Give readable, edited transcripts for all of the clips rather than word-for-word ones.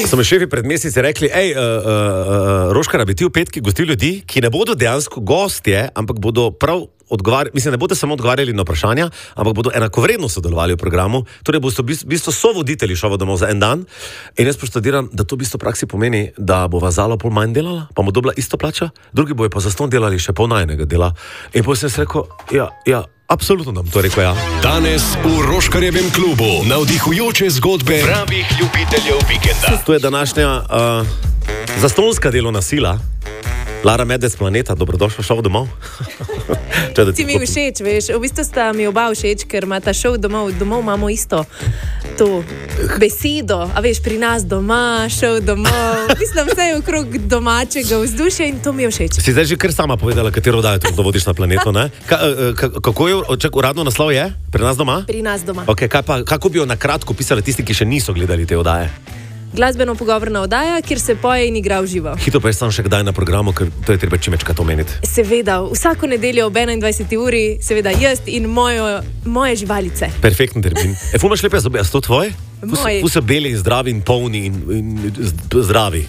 So mi šefi pred meseci rekli, Roškar, bi ti v petki gostil ljudi, ki ne bodo dejansko gostje, ampak bodo prav ne bodo samo odgovarjali na vprašanja, ampak bodo enakovredno sodelovali v programu, torej bodo v bistvu sovoditelji šova domov za en dan. In jaz poštadiram, da to v bistvu v praksi pomeni, da bo Zala pol manj delala, pa mu dobila isto plača, drugi bojo pa zastonj delali še pol najnega dela. In potem sem se rekel, ja, absolutno nam to rekel, ja. Danes v Roškarjevem klubu navdihujoče zgodbe pravih ljubiteljev vikenda. To je današnja zastonjska delovna sila. Lara Medved z Planeta, dobrodošla, šov domov. Si mi všeč, veš, v bistvu sta mi oba všeč, ker ima ta šov domov imamo isto to besedo, a veš, pri nas doma, šov domov, mislim, vse je okrog domačega vzdušja in to mi je všeč. Si zdaj že kar sama povedala, katero oddajo to vodiš na Planetu, ne? Kako je, uradno naslov je? Pri nas doma? Pri nas doma. Ok, kako bi jo na kratko pisali tisti, ki še niso gledali te oddaje? Glasbeno-pogovorna oddaja, kjer se poje in igra v živo. Hitro pa je sam še kdaj na programu, ker to je treba čimečkrat omeniti. Seveda, vsako nedeljo ob 21. uri, seveda jaz in moje živalice. Perfektni termin. Fumaš lepe zobe, a so to tvoje? Moji. Fu so beli in zdravi in polni in zdravi.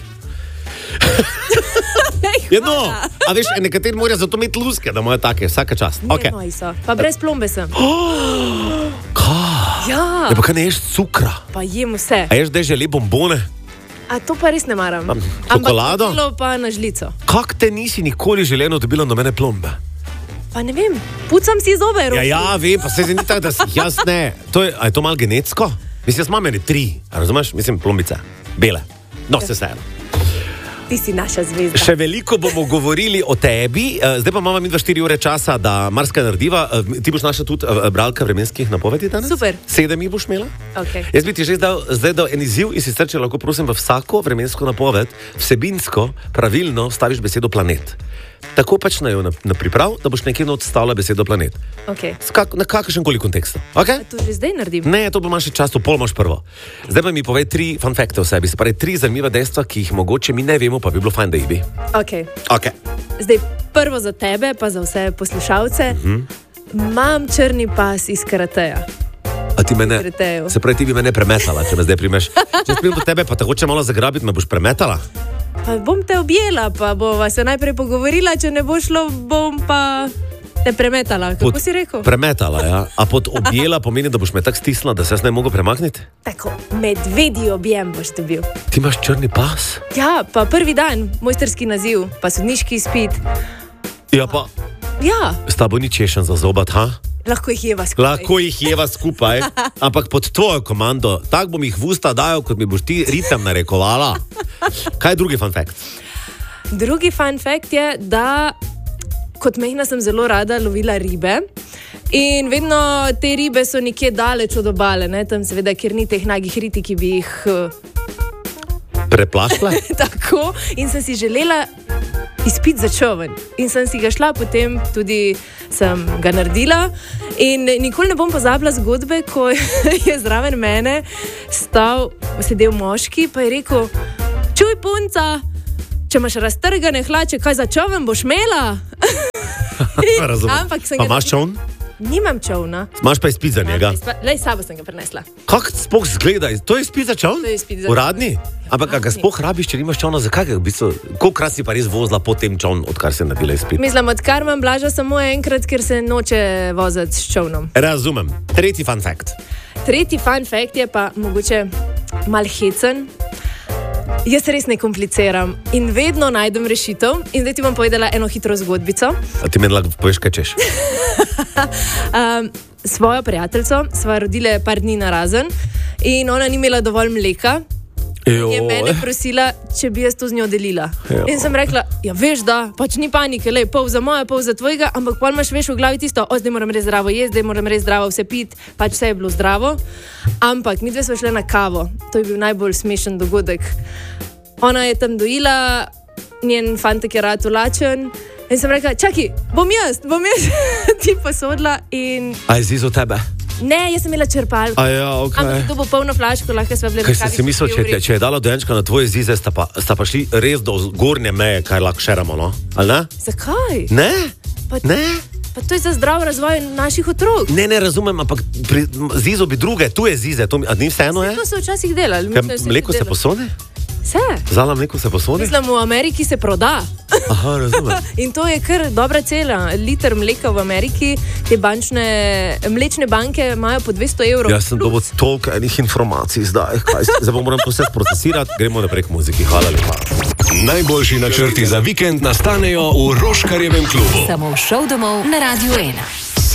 No, a veš, nekateri morajo zato imeti luske, da moje take, vsaka čast. Ne, moji so. Pa brez plombe sem. Kaj? Ja. Ja, pa kaj ne ješ cukra? Pa jem vse. A ješ žele bombone? A to pa res ne maram. Čokolado? Ampak bilo pa na žlico. Kak te nisi nikoli želeno dobila do mene plombe? Pa ne vem, pucam si zobe, Roški. Ja, vem, pa se ni tako, da si jaz ne. A je to malo genetsko? Mislim, jaz imam meni 3, razumeš? Mislim, plombice, bele. No, se vseeno. Ti si naša zvezda. Še veliko bomo govorili o tebi, zdaj pa imamo mi 4 ure časa, da marsikaj narediva. Ti boš naša tudi bralka vremenskih napovedi danes? Super. 7 jih boš imela? Okay. Jaz bi ti že zdaj dal en izziv in sicer, če lahko prosim v vsako vremensko napoved vsebinsko pravilno staviš besedo planet. Tako pač na priprav, da boš nekje odstavila besedo planet. Okay. Na kakšen koli kontekstu. Okay? A to že zdaj naredim? Ne, to bo imaš še čas, to pol imaš prvo. Zdaj pa mi povej 3 fun facte o sebi, se pravi 3 zanimiva dejstva, ki jih mogoče mi ne vemo, pa bi bilo fajn, da jih bi. Okay. Okay. Zdaj prvo za tebe, pa za vse poslušalce. Imam črni pas iz karateja. A ti mene, se pravi, ti bi mene premetala, če me zdaj primeš. Če spim do tebe, pa tako če malo zagrabiti, me boš premetala? Pa bom te objela, pa bova se najprej pogovorila, če ne bo šlo, bom pa te premetala. Kako si rekel? Premetala, ja. A pod objela pomeni, da boš me tako stisnila, da se jaz ne mogo premakniti? Tako, medvedji objem boš dobil. Ti imaš črni pas? Ja, pa prvi dan, mojsterski naziv, pa sodniški izpit. Ja, pa... Ja. S tabo ni češen za zobat, ha? Lahko jih jeva skupaj. Lahko jih jeva skupaj, ampak pod tvojo komando. Tak bom jih v usta dajal, kot mi boš ti ritem narekovala. Kaj je drugi fun fact? Drugi fun fact je, da kot mehna sem zelo rada lovila ribe. In vedno te ribe so nekje daleč od obale, ne? Tam seveda, kjer ni teh nagih riti, ki bi jih... Preplašla? Tako, in sem si želela izpit za čoven. In sem si ga šla, potem tudi sem ga naredila. In nikoli ne bom pozabila zgodbe, ko je zraven mene sedel moški, pa je rekel, čuj punca, če imaš raztrgane hlače, kaj za čoven boš imela? Razumem. Pa imaš čovn? Nimam čovna. Imaš pa izpit za njega? Lej, sabo sem ga prinesla. Kako sploh zgleda? To je izpit za čovn? To je izpit za čovn. Uradni? Ampak ga sploh rabiš, če nimaš čovna, zakaj ga v bistvu? Kolikrat si pa res vozila po tem čovn, odkar si naredila izpit? Mislim, odkar imam Blaža samo enkrat, ker se noče voziti s čovnom. Razumem. Tretji fun fact. Tretji fun fact je pa mogoče mal hecen. Jaz res ne kompliciram in vedno najdem rešitev. In zdaj ti bom povedala eno hitro zgodbico. A ti meni lahko poveš, kaj češ? Svojo prijateljico sva rodile par dni narazen in ona ni imela dovolj mleka. Je mene prosila, če bi jaz to z njo delila. In sem rekla, ja veš da, pač ni panike, lej, pol za moja, pol za tvojega, ampak pol imaš veš v glavi tisto, zdaj moram res zdravo jesti, zdaj moram res zdravo vse piti, pač vse je bilo zdravo. Ampak mi dve smo šle na kavo, to je bil najbolj smešen dogodek. Ona je tam dojila, njen fantek je rad ulačen in sem rekla, čakaj, bom jaz ti posodila in... A je zizo tebe? Ne, jaz sem imela črpalko. Ja, okay. Ampak to bo polno flaško, lahko sva bile na kavi. Kaj si mislil, če je dala dojenčka na tvoje zize, sta pa šli res do gornje meje, kaj lahko šeramo, no? Ali ne? Zakaj? Ne? Ne? Pa to je za zdrav razvoj naših otrok. Ne razumem, ampak zizo bi druge, tu je zize, a ni vseeno je? To so včasih delali. Mleko se posode? Zala mleko se posodi? Mislim, v Ameriki se proda. Aha, razumem. In to je kar dobra cena. Liter mleka v Ameriki, te mlečne banke imajo po 200 €. Jaz sem dobil toliko enih informacij zdaj. Zdaj bom moram to vse procesirati, gremo naprej k muziki. Hvala lepa. Najboljši načrti za vikend nastanejo v Roškarjevem klubu. Samo v šov domov na Radio 1.